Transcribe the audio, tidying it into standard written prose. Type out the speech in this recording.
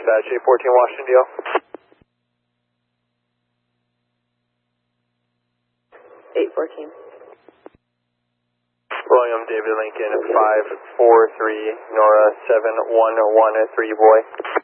dispatch 814 Washington DL. 814. William David Lincoln 543 Nora 7113 boy.